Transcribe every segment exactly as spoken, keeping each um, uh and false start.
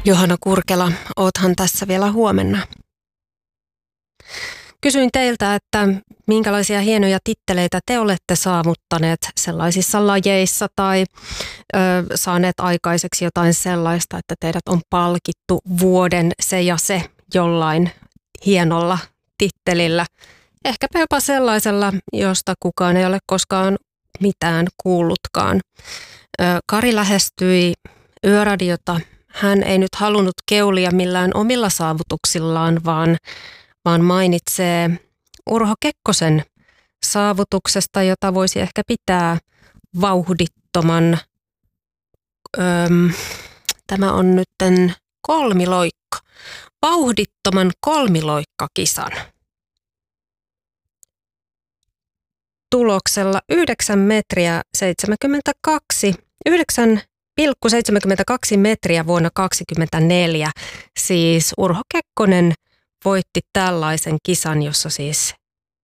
Johanna Kurkela, oothan tässä vielä huomenna. Kysyin teiltä, että minkälaisia hienoja titteleitä te olette saavuttaneet sellaisissa lajeissa tai ö, saaneet aikaiseksi jotain sellaista, että teidät on palkittu vuoden se ja se jollain hienolla tittelillä. Ehkäpä jopa sellaisella, josta kukaan ei ole koskaan mitään kuullutkaan. Ö, Kari lähestyi Yöradiota. Hän ei nyt halunnut keulia millään omilla saavutuksillaan, vaan, vaan mainitsee Urho Kekkosen saavutuksesta, jota voisi ehkä pitää vauhdittoman, öm, tämä on nytten kolmiloikka, vauhdittoman kolmiloikkakisan tuloksella yhdeksän metriä seitsemänkymmentäkaksi, yhdeksän pilkku seitsemänkymmentäkaksi metriä vuonna kaksikymmentäneljä. Siis Urho Kekkonen voitti tällaisen kisan, jossa siis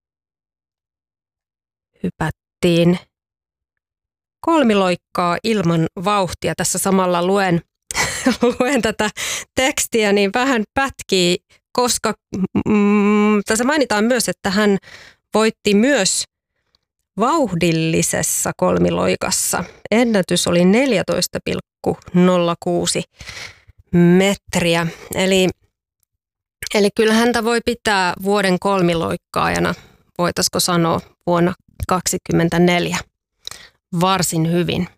hypättiin kolmiloikkaa ilman vauhtia. Tässä samalla luen, luen tätä tekstiä, niin vähän pätkii, koska mm, tässä mainitaan myös, että hän voitti myös vauhdillisessa kolmiloikassa. Ennätys oli neljätoista pilkku nolla kuusi metriä. Eli, eli kyllä häntä voi pitää vuoden kolmiloikkaajana, voitaisiko sanoa vuonna kaksikymmentäneljä, varsin hyvin.